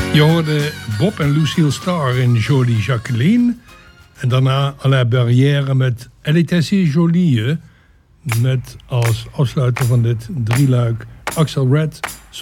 Je hoorde Bob en Lucille Starr in Jolie Jacqueline. En daarna Alain Barrière met Elle était si jolie. Met als afsluiter van dit drieluik Axel Red.